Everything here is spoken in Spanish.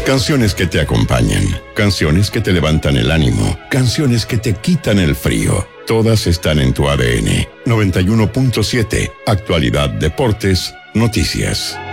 Canciones que te acompañan, canciones que te levantan el ánimo, canciones que te quitan el frío. Todas están en tu ADN. 91.7, Actualidad, Deportes, Noticias.